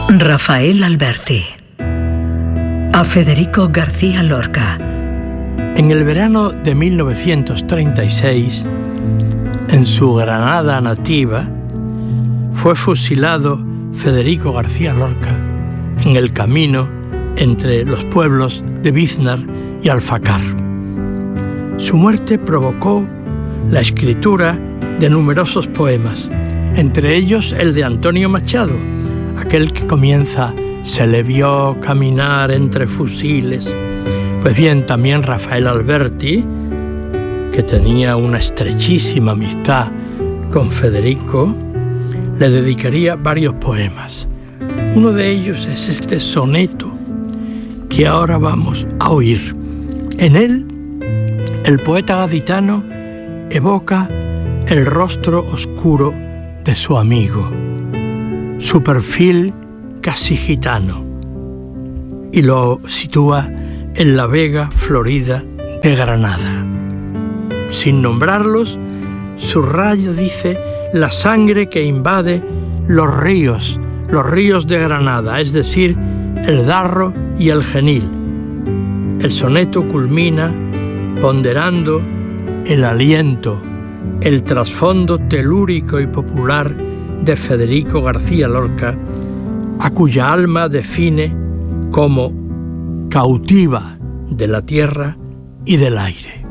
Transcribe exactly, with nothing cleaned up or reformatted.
Rafael Alberti. A Federico García Lorca. En el verano de mil novecientos treinta y seis, en su Granada nativa, fue fusilado Federico García Lorca en el camino entre los pueblos de Biznar y Alfacar. Su muerte provocó la escritura de numerosos poemas, entre ellos el de Antonio Machado, aquel que comienza «Se le vio caminar entre fusiles». Pues bien, también Rafael Alberti, que tenía una estrechísima amistad con Federico, le dedicaría varios poemas. Uno de ellos es este soneto que ahora vamos a oír. En él, el poeta gaditano evoca el rostro oscuro de su amigo, su perfil casi gitano, y lo sitúa en la Vega Florida de Granada. Sin nombrarlos, su rayo dice la sangre que invade los ríos, los ríos de Granada, es decir, el Darro y el Genil. El soneto culmina ponderando el aliento, el trasfondo telúrico y popular de Federico García Lorca, a cuya alma define como cautiva de la tierra y del aire.